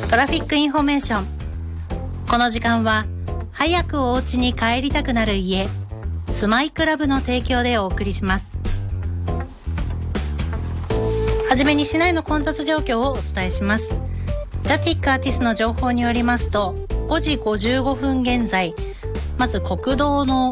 トラフィックインフォメーション。この時間は早くお家に帰りたくなる家、住まいクラブの提供でお送りします。はじめに市内の混雑状況をお伝えします。ジャティックアーティスの情報によりますと、5時55分現在、まず国道の